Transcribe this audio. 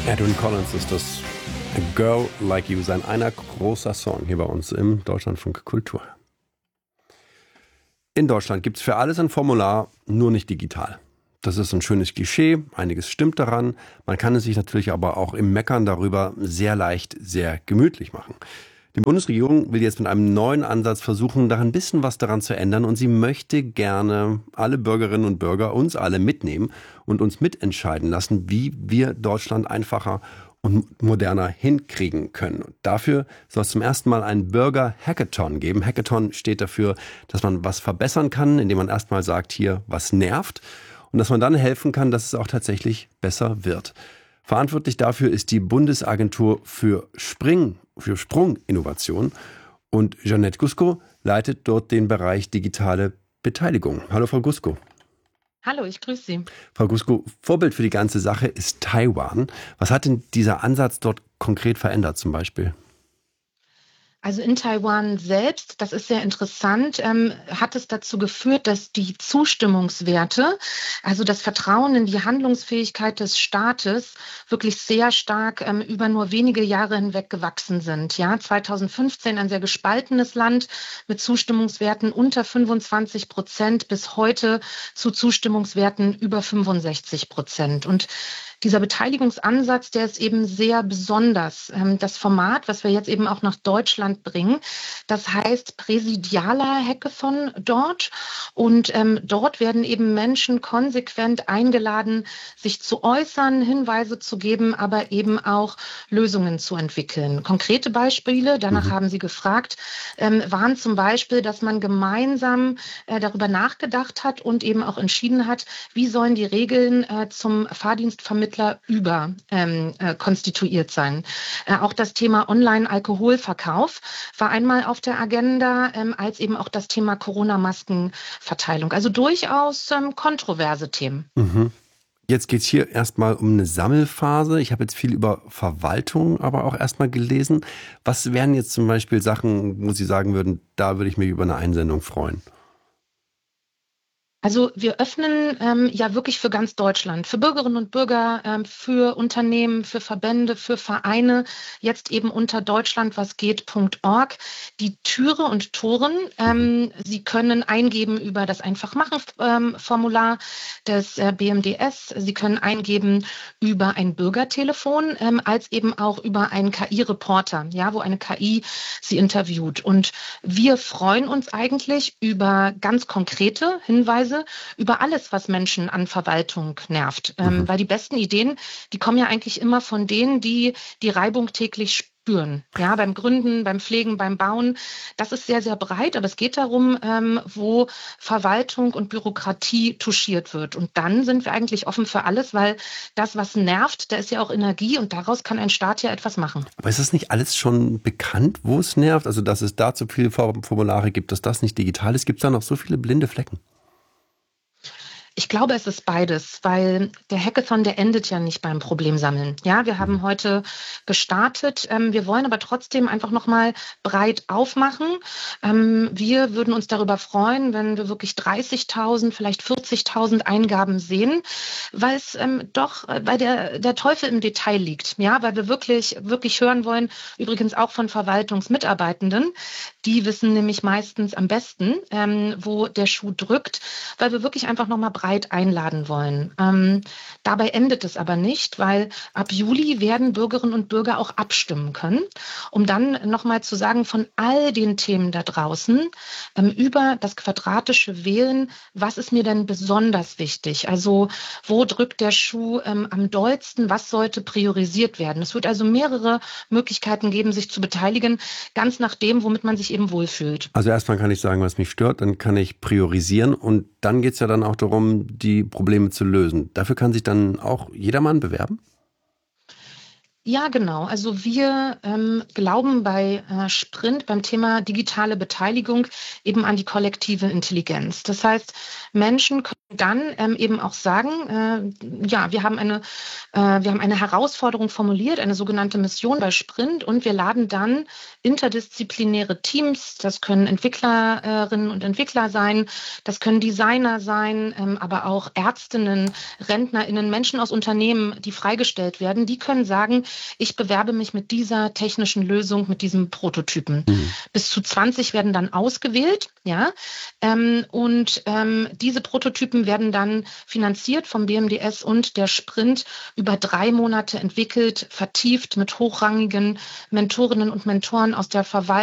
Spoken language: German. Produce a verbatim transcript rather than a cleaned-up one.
Edwyn Collins ist das A Girl Like You, sein einer großer Song hier bei uns im Deutschlandfunk Kultur. In Deutschland gibt es für alles ein Formular, nur nicht digital. Das ist ein schönes Klischee, einiges stimmt daran. Man kann es sich natürlich aber auch im Meckern darüber sehr leicht, sehr gemütlich machen. Die Bundesregierung will jetzt mit einem neuen Ansatz versuchen, da ein bisschen was daran zu ändern. Und sie möchte gerne alle Bürgerinnen und Bürger, uns alle mitnehmen und uns mitentscheiden lassen, wie wir Deutschland einfacher und moderner hinkriegen können. Und dafür soll es zum ersten Mal einen Bürger-Hackathon geben. Hackathon steht dafür, dass man was verbessern kann, indem man erstmal sagt, hier, was nervt. Und dass man dann helfen kann, dass es auch tatsächlich besser wird. Verantwortlich dafür ist die Bundesagentur für Spring, für Sprunginnovation. Und Jeanette Gusko leitet dort den Bereich digitale Beteiligung. Hallo, Frau Gusko. Hallo, ich grüße Sie. Frau Gusko, Vorbild für die ganze Sache ist Taiwan. Was hat denn dieser Ansatz dort konkret verändert zum Beispiel? Also in Taiwan selbst, das ist sehr interessant, ähm, hat es dazu geführt, dass die Zustimmungswerte, also das Vertrauen in die Handlungsfähigkeit des Staates, wirklich sehr stark ähm, über nur wenige Jahre hinweg gewachsen sind. Ja, zweitausendfünfzehn ein sehr gespaltenes Land mit Zustimmungswerten unter fünfundzwanzig Prozent bis heute zu Zustimmungswerten über fünfundsechzig Prozent. Und dieser Beteiligungsansatz, der ist eben sehr besonders. Das Format, was wir jetzt eben auch nach Deutschland bringen, das heißt präsidialer Hackathon dort. Und ähm, dort werden eben Menschen konsequent eingeladen, sich zu äußern, Hinweise zu geben, aber eben auch Lösungen zu entwickeln. Konkrete Beispiele, danach mhm. haben Sie gefragt, ähm, waren zum Beispiel, dass man gemeinsam äh, darüber nachgedacht hat und eben auch entschieden hat, wie sollen die Regeln äh, zum Fahrdienstvermittlung über ähm, äh, konstituiert sein. Äh, auch das Thema Online-Alkoholverkauf war einmal auf der Agenda, ähm, als eben auch das Thema Corona-Maskenverteilung. Also durchaus ähm, kontroverse Themen. Mhm. Jetzt geht es hier erstmal um eine Sammelphase. Ich habe jetzt viel über Verwaltung aber auch erstmal gelesen. Was wären jetzt zum Beispiel Sachen, wo Sie sagen würden, da würde ich mich über eine Einsendung freuen? Also wir öffnen ähm, ja wirklich für ganz Deutschland, für Bürgerinnen und Bürger, ähm, für Unternehmen, für Verbände, für Vereine, jetzt eben unter deutschlandwasgeht punkt org die Türe und Toren. Ähm, Sie können eingeben über das Einfachmachen-Formular des äh, B M D S. Sie können eingeben über ein Bürgertelefon, ähm, als eben auch über einen K I-Reporter, ja, wo eine K I Sie interviewt. Und wir freuen uns eigentlich über ganz konkrete Hinweise über alles, was Menschen an Verwaltung nervt. Mhm. Ähm, weil die besten Ideen, die kommen ja eigentlich immer von denen, die die Reibung täglich spüren. Ja, beim Gründen, beim Pflegen, beim Bauen. Das ist sehr, sehr breit, aber es geht darum, ähm, wo Verwaltung und Bürokratie touchiert wird. Und dann sind wir eigentlich offen für alles, weil das, was nervt, da ist ja auch Energie und daraus kann ein Staat ja etwas machen. Aber ist das nicht alles schon bekannt, wo es nervt? Also, dass es da zu viele Formulare gibt, dass das nicht digital ist? Gibt es da noch so viele blinde Flecken? Ich glaube, es ist beides, weil der Hackathon, der endet ja nicht beim Problemsammeln. Ja, wir haben heute gestartet. Ähm, wir wollen aber trotzdem einfach nochmal breit aufmachen. Ähm, wir würden uns darüber freuen, wenn wir wirklich dreißigtausend, vielleicht vierzigtausend Eingaben sehen, weil es ähm, doch, weil der, der Teufel im Detail liegt. Ja, weil wir wirklich, wirklich hören wollen, übrigens auch von Verwaltungsmitarbeitenden. Die wissen nämlich meistens am besten, ähm, wo der Schuh drückt, weil wir wirklich einfach nochmal breit einladen wollen. Ähm, dabei endet es aber nicht, weil ab Juli werden Bürgerinnen und Bürger auch abstimmen können, um dann nochmal zu sagen, von all den Themen da draußen ähm, über das quadratische Wählen, was ist mir denn besonders wichtig? Also wo drückt der Schuh ähm, am dollsten? Was sollte priorisiert werden? Es wird also mehrere Möglichkeiten geben, sich zu beteiligen, ganz nach dem, womit man sich eben wohlfühlt. Also erstmal kann ich sagen, was mich stört, dann kann ich priorisieren und dann geht es ja dann auch darum, die Probleme zu lösen. Dafür kann sich dann auch jedermann bewerben? Ja, genau. Also wir ähm, glauben bei äh, Sprint beim Thema digitale Beteiligung eben an die kollektive Intelligenz. Das heißt, Menschen können dann ähm, eben auch sagen, äh, ja, wir haben eine, äh, wir haben eine Herausforderung formuliert, eine sogenannte Mission bei Sprint, und wir laden dann interdisziplinäre Teams, das können Entwicklerinnen und Entwickler sein, das können Designer sein, ähm, aber auch Ärztinnen, RentnerInnen, Menschen aus Unternehmen, die freigestellt werden, die können sagen, ich bewerbe mich mit dieser technischen Lösung, mit diesem Prototypen. Mhm. Bis zu zwanzig werden dann ausgewählt, ja, ähm, und ähm, diese Prototypen werden dann finanziert vom B M D S und der Sprint über drei Monate entwickelt, vertieft mit hochrangigen Mentorinnen und Mentoren aus der Verwaltung